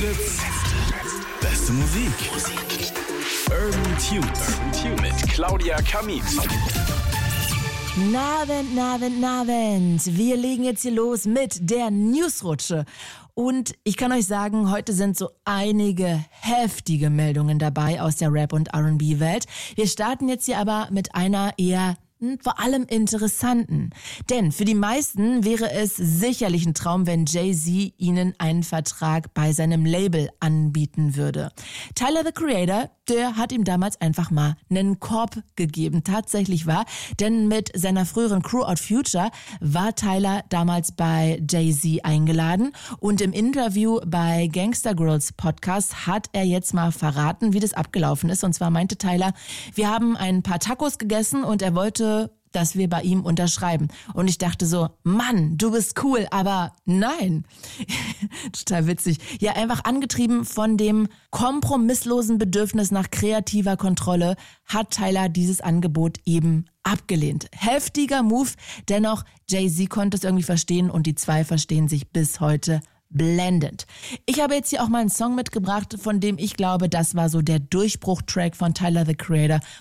Hits, beste Musik. Urban Tunes mit Claudia Kamit. Abend. Wir legen jetzt hier los mit der Newsrutsche. Und ich kann euch sagen, heute sind so einige heftige Meldungen dabei aus der Rap- und R&B-Welt. Wir starten jetzt hier aber mit einer eher vor allem interessanten. Denn für die meisten wäre es sicherlich ein Traum, wenn Jay-Z ihnen einen Vertrag bei seinem Label anbieten würde. Tyler, the Creator, der hat ihm damals einfach mal einen Korb gegeben. Tatsächlich war, denn mit seiner früheren Crew Odd Future war Tyler damals bei Jay-Z eingeladen und im Interview bei Gangsta Girls Podcast hat er jetzt mal verraten, wie das abgelaufen ist. Und zwar meinte Tyler, wir haben ein paar Tacos gegessen und er wollte, dass wir bei ihm unterschreiben. Und ich dachte so, Mann, du bist cool, aber nein. Total witzig. Ja, einfach angetrieben von dem kompromisslosen Bedürfnis nach kreativer Kontrolle hat Tyler dieses Angebot eben abgelehnt. Heftiger Move, dennoch Jay-Z konnte es irgendwie verstehen und die zwei verstehen sich bis heute blendend. Ich habe jetzt hier auch mal einen Song mitgebracht, von dem ich glaube, das war so der Durchbruch-Track von Tyler, the Creator.